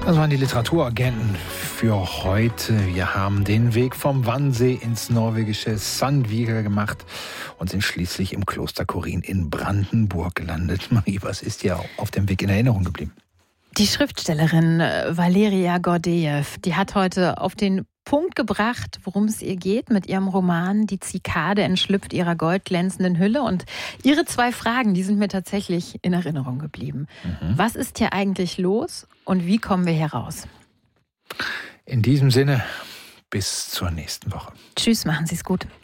Das waren die Literaturagenten für heute. Wir haben den Weg vom Wannsee ins norwegische Sandvika gemacht und sind schließlich im Kloster Korin in Brandenburg gelandet. Marie, was ist dir auf dem Weg in Erinnerung geblieben? Die Schriftstellerin Valeria Gordejew, die hat heute auf den Punkt gebracht, worum es ihr geht mit ihrem Roman Die Zikade entschlüpft ihrer goldglänzenden Hülle. Und ihre 2 Fragen, die sind mir tatsächlich in Erinnerung geblieben. Was ist hier eigentlich los und wie kommen wir hier raus? In diesem Sinne, bis zur nächsten Woche. Tschüss, machen Sie es gut.